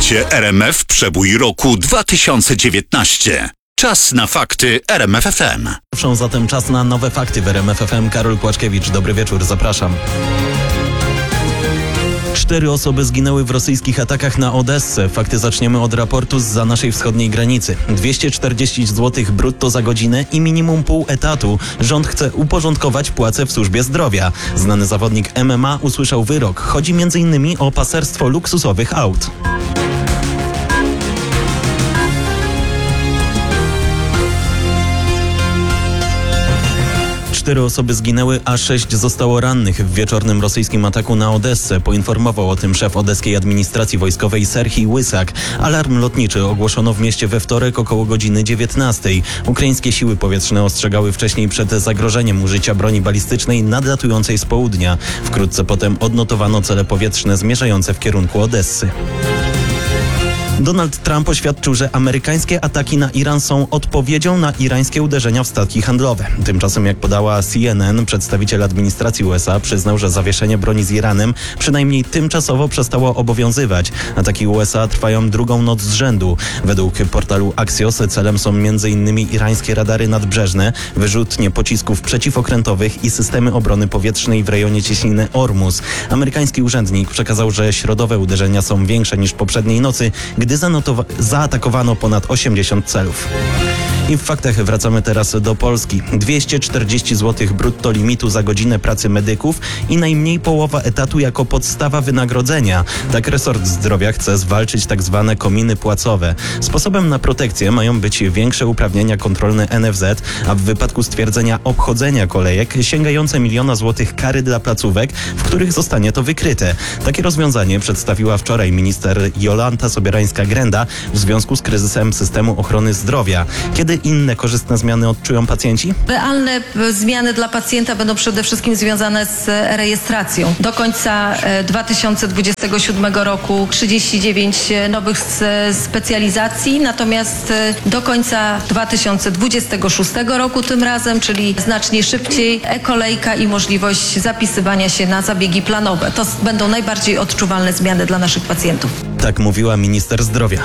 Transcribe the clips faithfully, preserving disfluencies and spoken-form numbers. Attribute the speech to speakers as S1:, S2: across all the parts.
S1: Słuchacie R M F Przebój roku dwa tysiące dziewiętnaście. Czas na fakty R M F F M.
S2: Zawsze zatem czas na nowe fakty w R M F F M. Karol Płaczkiewicz, dobry wieczór, zapraszam. Cztery osoby zginęły w rosyjskich atakach na Odessę. Fakty zaczniemy od raportu zza naszej wschodniej granicy. dwieście czterdzieści złotych brutto za godzinę i minimum pół etatu. Rząd chce uporządkować płace w służbie zdrowia. Znany zawodnik M M A usłyszał wyrok. Chodzi między innymi o paserstwo luksusowych aut. Cztery osoby zginęły, a sześć zostało rannych w wieczornym rosyjskim ataku na Odessę. Poinformował o tym szef odeskiej administracji wojskowej Serhij Łysak. Alarm lotniczy ogłoszono w mieście we wtorek około godziny dziewiętnastej. Ukraińskie siły powietrzne ostrzegały wcześniej przed zagrożeniem użycia broni balistycznej nadlatującej z południa. Wkrótce potem odnotowano cele powietrzne zmierzające w kierunku Odessy. Donald Trump oświadczył, że amerykańskie ataki na Iran są odpowiedzią na irańskie uderzenia w statki handlowe. Tymczasem, jak podała C N N, przedstawiciel administracji U S A przyznał, że zawieszenie broni z Iranem przynajmniej tymczasowo przestało obowiązywać. Ataki U S A trwają drugą noc z rzędu. Według portalu Axios celem są między innymi irańskie radary nadbrzeżne, wyrzutnie pocisków przeciwokrętowych i systemy obrony powietrznej w rejonie cieśniny Ormus. Amerykański urzędnik przekazał, że środowe uderzenia są większe niż poprzedniej nocy, gdy zanotowa- zaatakowano ponad osiemdziesiąt celów. I w faktach wracamy teraz do Polski. dwieście czterdzieści złotych brutto limitu za godzinę pracy medyków i najmniej połowa etatu jako podstawa wynagrodzenia. Tak resort zdrowia chce zwalczyć tak zwane kominy płacowe. Sposobem na protekcję mają być większe uprawnienia kontrolne N F Z, a w wypadku stwierdzenia obchodzenia kolejek sięgające miliona złotych kary dla placówek, w których zostanie to wykryte. Takie rozwiązanie przedstawiła wczoraj minister Jolanta Sobierańska-Grenda w związku z kryzysem systemu ochrony zdrowia. Kiedy inne korzystne zmiany odczują pacjenci?
S3: Realne zmiany dla pacjenta będą przede wszystkim związane z rejestracją. Do końca dwa tysiące dwudziestego siódmego roku trzydzieści dziewięć nowych specjalizacji, natomiast do końca dwa tysiące dwudziestego szóstego roku tym razem, czyli znacznie szybciej, e-kolejka i możliwość zapisywania się na zabiegi planowe. To będą najbardziej odczuwalne zmiany dla naszych pacjentów.
S2: Tak mówiła minister zdrowia.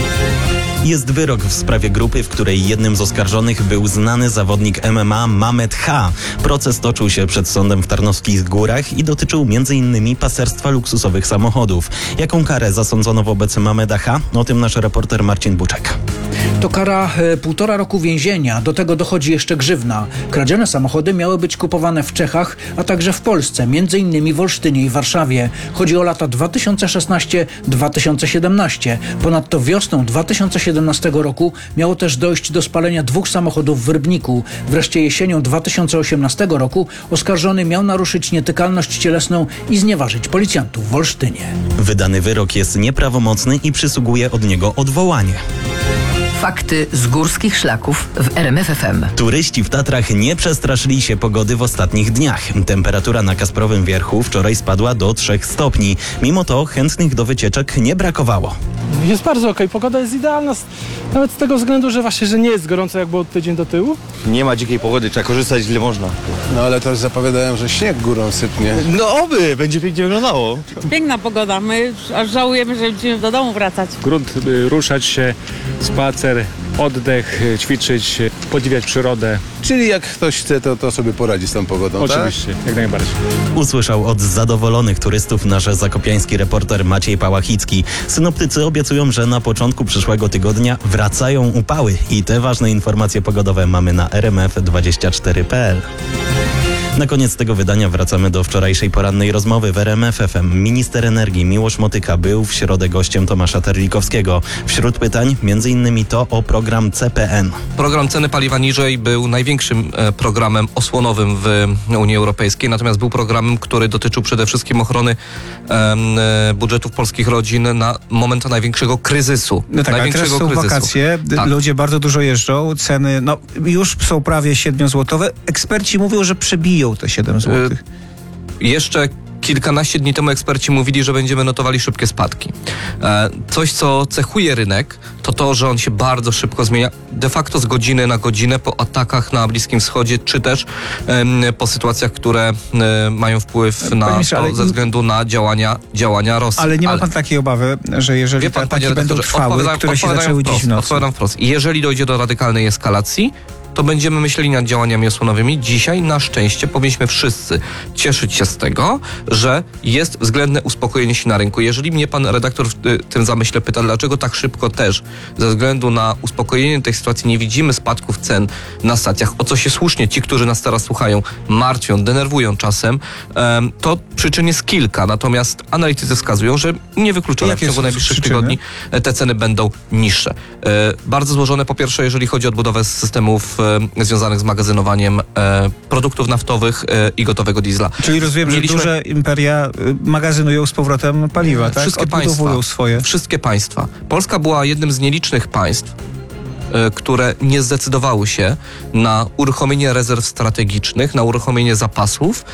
S2: Jest wyrok w sprawie grupy, w której jednym z oskarżonych był znany zawodnik M M A Mamet H. Proces toczył się przed sądem w Tarnowskich Górach i dotyczył między innymi paserstwa luksusowych samochodów. Jaką karę zasądzono wobec Mameda H? O tym nasz reporter Marcin Buczek.
S4: To kara e, półtora roku więzienia. Do tego dochodzi jeszcze grzywna. Kradzione samochody miały być kupowane w Czechach, a także w Polsce, między innymi w Olsztynie i Warszawie. Chodzi o lata dwa tysiące szesnasty do dwa tysiące siedemnastego. Ponadto wiosną dwa tysiące siedemnastego roku miało też dojść do spalenia dwóch samochodów w Rybniku. Wreszcie jesienią dwa tysiące osiemnastego roku oskarżony miał naruszyć nietykalność cielesną i znieważyć policjantów w Olsztynie.
S2: Wydany wyrok jest nieprawomocny i przysługuje od niego odwołanie.
S5: Fakty z górskich szlaków w R M F F M.
S2: Turyści w Tatrach nie przestraszyli się pogody w ostatnich dniach. Temperatura na Kasprowym Wierchu wczoraj spadła do trzech stopni. Mimo to chętnych do wycieczek nie brakowało.
S6: Jest bardzo okej, pogoda jest idealna, nawet z tego względu, że właśnie, że nie jest gorąco jak było tydzień do tyłu.
S7: Nie ma dzikiej pogody, trzeba korzystać ile można.
S8: No ale też zapowiadają, że śnieg górą sypnie.
S7: No oby, będzie pięknie wyglądało.
S9: Piękna pogoda, my aż żałujemy, że będziemy do domu wracać.
S10: Grunt, y, ruszać się, spacer, oddech, y, ćwiczyć, y, podziwiać przyrodę.
S8: Czyli jak ktoś chce, to, to sobie poradzi z tą pogodą,
S10: Oczywiście,
S8: tak?
S10: jak najbardziej.
S2: Usłyszał od zadowolonych turystów nasz zakopiański reporter Maciej Pałachicki. Synoptycy obiecują, że na początku przyszłego tygodnia wracają upały i te ważne informacje pogodowe mamy na r m f dwadzieścia cztery kropka p l. Na koniec tego wydania wracamy do wczorajszej porannej rozmowy w R M F F M. Minister energii Miłosz Motyka był w środę gościem Tomasza Terlikowskiego. Wśród pytań między innymi to o program C P N.
S11: Program ceny paliwa niżej był największym programem osłonowym w Unii Europejskiej, natomiast był programem, który dotyczył przede wszystkim ochrony e, budżetów polskich rodzin na moment największego kryzysu.
S12: No tak, a teraz są kryzysu. wakacje, tak. Ludzie bardzo dużo jeżdżą, ceny no, już są prawie siedmiozłotowe. Eksperci mówią, że przebiją te siedem złotych.
S11: E, jeszcze kilkanaście dni temu eksperci mówili, że będziemy notowali szybkie spadki. E, coś, co cechuje rynek, to to, że on się bardzo szybko zmienia, de facto z godziny na godzinę po atakach na Bliskim Wschodzie, czy też e, po sytuacjach, które e, mają wpływ na
S12: ministrze,
S11: to
S12: ale-
S11: ze względu na działania, działania Rosji.
S12: Ale nie ma pan takiej obawy, że jeżeli
S11: Wie
S12: te
S11: pan,
S12: ataki
S11: panie
S12: będą
S11: redaktorze,
S12: trwały,
S11: odpowiadam-
S12: które się
S11: odpowiadam
S12: zaczęły
S11: wprost,
S12: dziś w nocy?
S11: Odpowiadam wprost. Jeżeli dojdzie do radykalnej eskalacji, to będziemy myśleli nad działaniami osłonowymi. Dzisiaj na szczęście powinniśmy wszyscy cieszyć się z tego, że jest względne uspokojenie się na rynku. Jeżeli mnie pan redaktor w y, tym zamyśle pyta, dlaczego tak szybko też ze względu na uspokojenie tej sytuacji nie widzimy spadków cen na stacjach, o co się słusznie ci, którzy nas teraz słuchają, martwią, denerwują czasem, em, to przyczyn jest kilka. Natomiast analitycy wskazują, że niewykluczone w
S12: Jakie
S11: ciągu
S12: są
S11: najbliższych
S12: przyczyny?
S11: tygodni e, te ceny będą niższe. E, Bardzo złożone po pierwsze, jeżeli chodzi o odbudowę systemów e, związanych z magazynowaniem e, produktów naftowych e, i gotowego diesla.
S12: Czyli rozumiem, że
S11: Mieliśmy-
S12: duże imperia y, magazynują z powrotem paliwa, tak?
S11: Wszystkie
S12: Odbudowują
S11: państwa.
S12: swoje.
S11: Wszystkie państwa. Polska była jednym z nielicznych państw, e, które nie zdecydowały się na uruchomienie rezerw strategicznych, na uruchomienie zapasów,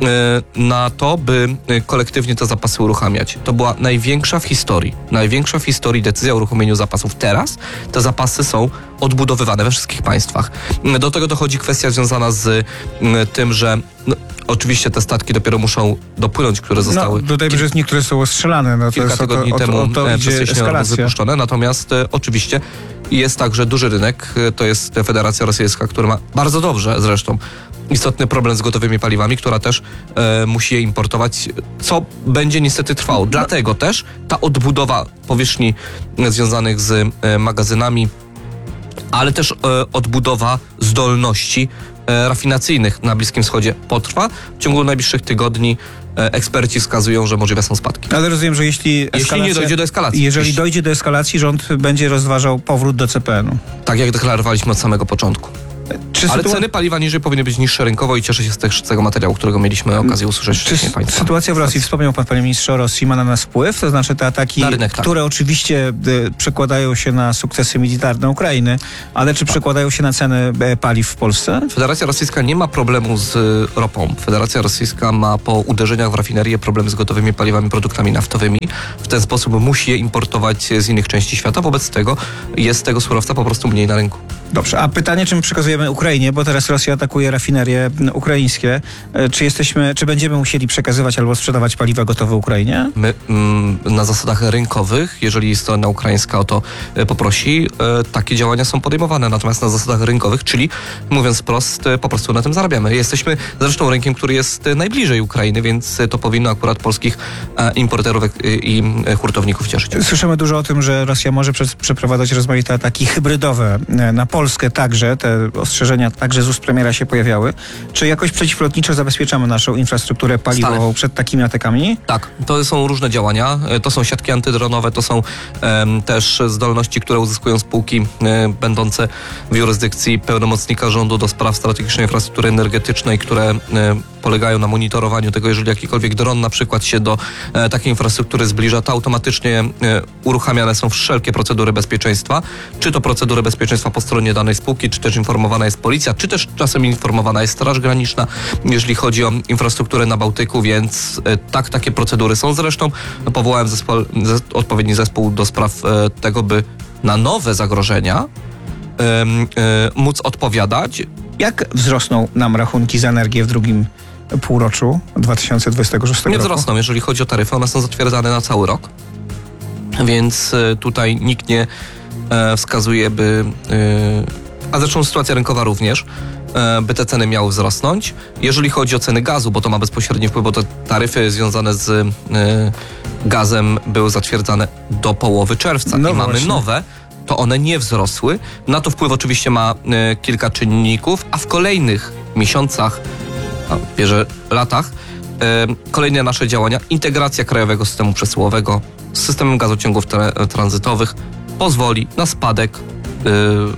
S11: e, na to, by e, kolektywnie te zapasy uruchamiać. To była największa w historii, największa w historii decyzja o uruchomieniu zapasów. Teraz te zapasy są odbudowywane we wszystkich państwach. Do tego dochodzi kwestia związana z m, tym, że no, oczywiście te statki dopiero muszą dopłynąć, które zostały
S12: No, dodajmy, że niektóre są ostrzelane. No, to
S11: kilka
S12: jest o to,
S11: tygodni
S12: o to,
S11: temu
S12: o to
S11: e,
S12: idzie
S11: przez Cieśninę
S12: eskalacja.
S11: wypuszczone. Natomiast e, oczywiście jest także duży rynek, e, to jest Federacja Rosyjska, która ma bardzo dobrze zresztą istotny problem z gotowymi paliwami, która też e, musi je importować, co będzie niestety trwało. Dlatego też ta odbudowa powierzchni e, związanych z e, magazynami, ale też e, odbudowa zdolności e, rafinacyjnych na Bliskim Wschodzie potrwa. W ciągu najbliższych tygodni e, eksperci wskazują, że możliwe są spadki.
S12: Ale rozumiem, że jeśli eskalacja,
S11: nie dojdzie do eskalacji,
S12: Jeżeli
S11: oczywiście.
S12: dojdzie do eskalacji, rząd będzie rozważał powrót do C P N u.
S11: Tak jak deklarowaliśmy od samego początku.
S12: Czy
S11: Ale
S12: sytua-
S11: ceny paliwa niżej powinny być niższe rynkowo i cieszę się z też z tego materiału, którego mieliśmy okazję usłyszeć
S12: Czy
S11: wcześniej
S12: s-
S11: państwa.
S12: sytuacja w Rosji, wspomniał pan, panie ministrze, o Rosji, ma na nas wpływ? To znaczy te ataki,
S11: Na rynek, tak.
S12: które oczywiście y, przekładają się na sukcesy militarne Ukrainy, ale czy przekładają się na ceny e, paliw w Polsce?
S11: Federacja Rosyjska nie ma problemu z y, ropą. Federacja Rosyjska ma po uderzeniach w rafinerię problemy z gotowymi paliwami, produktami naftowymi. W ten sposób musi je importować z innych części świata. Wobec tego jest tego surowca po prostu mniej na rynku.
S12: Dobrze, a pytanie, czy my przekazujemy Ukrainie, bo teraz Rosja atakuje rafinerie m, ukraińskie. E, Czy jesteśmy, czy będziemy musieli przekazywać albo sprzedawać paliwa gotowe Ukrainie?
S11: My mm, na zasadach rynkowych, jeżeli strona ukraińska o to e, poprosi, e, takie działania są podejmowane. Natomiast na zasadach rynkowych, czyli mówiąc wprost, e, po prostu na tym zarabiamy. Jesteśmy zresztą rynkiem, który jest e, najbliżej Ukrainy, więc e, to powinno akurat polskich e, importerów e, i e, hurtowników cieszyć.
S12: Słyszymy dużo o tym, że Rosja może prze- przeprowadzać rozmaite ataki hybrydowe e, na Polskę także. Te ostrzeżenia także z ust premiera się pojawiały. Czy jakoś przeciwlotniczo zabezpieczamy naszą infrastrukturę paliwową
S11: Stale.
S12: przed takimi atakami?
S11: Tak, to są różne działania. E, To są siatki antydronowe, to są em, też zdolności, które uzyskują spółki e, będące w jurysdykcji pełnomocnika rządu do spraw strategicznej infrastruktury energetycznej, które e, polegają na monitorowaniu tego, jeżeli jakikolwiek dron na przykład się do e, takiej infrastruktury zbliża, to automatycznie e, uruchamiane są wszelkie procedury bezpieczeństwa, czy to procedury bezpieczeństwa po stronie danej spółki, czy też informowana jest policja, czy też czasem informowana jest Straż Graniczna, jeżeli chodzi o infrastrukturę na Bałtyku, więc e, tak, takie procedury są. Zresztą no, powołałem zespół, zes, odpowiedni zespół do spraw e, tego, by na nowe zagrożenia e, e, móc odpowiadać.
S12: Jak wzrosną nam rachunki za energię w drugim półroczu dwa tysiące dwudziestego szóstego
S11: Nie
S12: roku?
S11: wzrosną, jeżeli chodzi o taryfy, one są zatwierdzane na cały rok, więc e, tutaj nikt nie e, wskazuje, by, e, a zresztą sytuacja rynkowa również, e, by te ceny miały wzrosnąć. Jeżeli chodzi o ceny gazu, bo to ma bezpośredni wpływ, bo te taryfy związane z e, gazem były zatwierdzane do połowy czerwca
S12: No
S11: i mamy
S12: właśnie.
S11: nowe, to one nie wzrosły. Na to wpływ oczywiście ma e, kilka czynników, a w kolejnych miesiącach, a bierze latach, e, kolejne nasze działania, integracja krajowego systemu przesyłowego z systemem gazociągów tra- tranzytowych pozwoli na spadek e,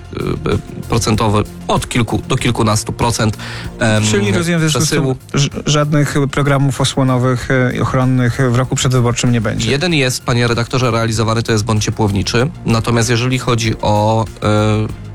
S11: e, procentowy od kilku do kilkunastu procent em,
S12: Czyli rozumiem, że w związku z tym
S11: przesyłu.
S12: ż- żadnych programów osłonowych e, i ochronnych w roku przedwyborczym nie będzie.
S11: Jeden jest, panie redaktorze, realizowany, to jest bon ciepłowniczy. Natomiast jeżeli chodzi o e,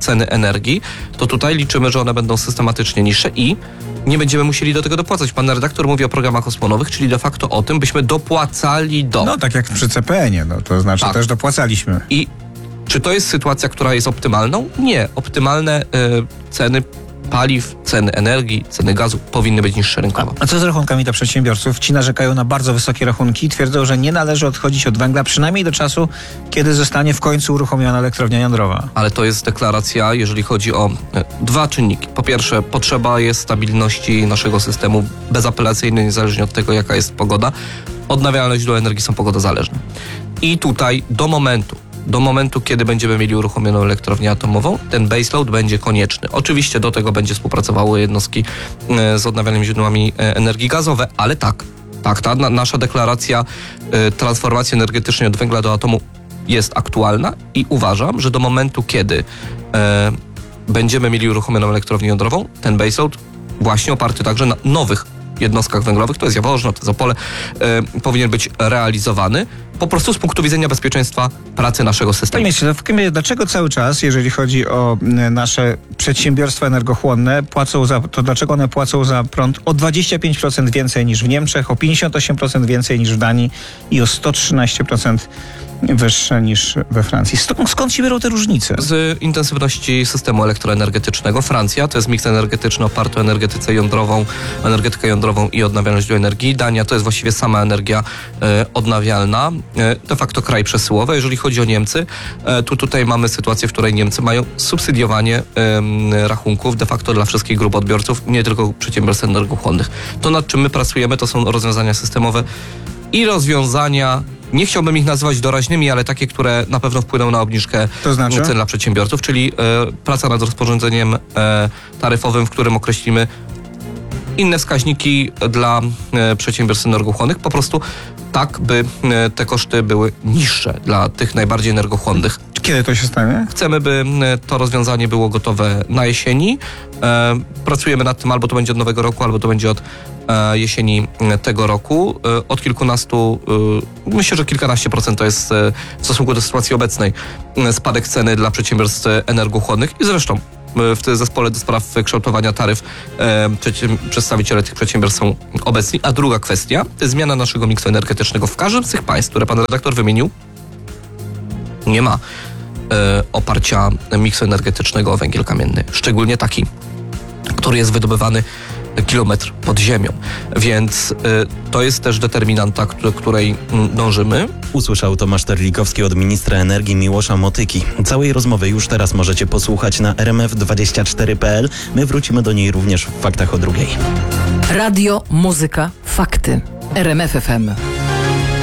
S11: ceny energii, to tutaj liczymy, że one będą systematycznie niższe i nie będziemy musieli do tego dopłacać. Pan redaktor mówi o programach osłonowych, czyli de facto o tym, byśmy dopłacali do...
S12: No tak jak przy C P N ie, no to znaczy
S11: Tak.
S12: też dopłacaliśmy.
S11: I czy to jest sytuacja, która jest optymalną? Nie. Optymalne y, ceny paliw, ceny energii, ceny gazu powinny być niższe rynkowo.
S12: A co z rachunkami dla przedsiębiorców? Ci narzekają na bardzo wysokie rachunki i twierdzą, że nie należy odchodzić od węgla, przynajmniej do czasu, kiedy zostanie w końcu uruchomiona elektrownia jądrowa.
S11: Ale to jest deklaracja, jeżeli chodzi o e, dwa czynniki. Po pierwsze, potrzeba jest stabilności naszego systemu bezapelacyjnej, niezależnie od tego, jaka jest pogoda. Odnawialne źródła energii są pogodozależne. I tutaj do momentu, do momentu, kiedy będziemy mieli uruchomioną elektrownię atomową, ten baseload będzie konieczny. Oczywiście do tego będzie współpracowały jednostki e, z odnawialnymi źródłami e, energii gazowe, ale tak, tak, ta na, nasza deklaracja e, transformacji energetycznej od węgla do atomu jest aktualna i uważam, że do momentu, kiedy e, będziemy mieli uruchomioną elektrownię jądrową, ten baseload właśnie oparty także na nowych jednostkach węglowych, to jest Jaworzno, to jest Opole, e, powinien być realizowany po prostu z punktu widzenia bezpieczeństwa pracy naszego systemu.
S12: Panie ministrze, w Krymie, dlaczego cały czas, jeżeli chodzi o m, nasze przedsiębiorstwa energochłonne, płacą za, to dlaczego one płacą za prąd o dwadzieścia pięć procent więcej niż w Niemczech, o pięćdziesiąt osiem procent więcej niż w Danii i o sto trzynaście procent wyższe niż we Francji? Skąd, skąd się biorą te różnice?
S11: Z intensywności systemu elektroenergetycznego. Francja to jest miks energetyczny oparty o energetykę jądrową, energetykę jądrową i odnawialne źródła energii. Dania to jest właściwie sama energia e, odnawialna. E, de facto kraj przesyłowy. Jeżeli chodzi o Niemcy, e, tu tutaj mamy sytuację, w której Niemcy mają subsydiowanie e, rachunków de facto dla wszystkich grup odbiorców, nie tylko przedsiębiorstw energochłonnych. To, nad czym my pracujemy, to są rozwiązania systemowe i rozwiązania, nie chciałbym ich nazywać doraźnymi, ale takie, które na pewno wpłyną na obniżkę
S12: To znaczy?
S11: cen dla przedsiębiorców, czyli e, praca nad rozporządzeniem e, taryfowym, w którym określimy inne wskaźniki dla e, przedsiębiorstw energochłonnych, po prostu tak, by e, te koszty były niższe dla tych najbardziej energochłonnych.
S12: Kiedy to się stanie?
S11: Chcemy, by e, to rozwiązanie było gotowe na jesieni. E, pracujemy nad tym, albo to będzie od nowego roku, albo to będzie od e, jesieni e, tego roku. E, od kilkunastu, e, myślę, że kilkanaście procent to jest e, w stosunku do sytuacji obecnej e, spadek ceny dla przedsiębiorstw energochłonnych i zresztą w tym zespole do spraw kształtowania taryf e, przedstawiciele tych przedsiębiorstw są obecni. A druga kwestia to jest zmiana naszego miksu energetycznego. W każdym z tych państw, które pan redaktor wymienił, nie ma e, oparcia miksu energetycznego o węgiel kamienny. Szczególnie taki, który jest wydobywany kilometr pod ziemią. Więc y, to jest też determinanta, do której y, dążymy.
S2: Usłyszał Tomasz Terlikowski od ministra energii Miłosza Motyki. Całej rozmowy już teraz możecie posłuchać na r m f dwadzieścia cztery kropka p l. My wrócimy do niej również w Faktach o drugiej.
S5: Radio, muzyka, fakty. R M F F M.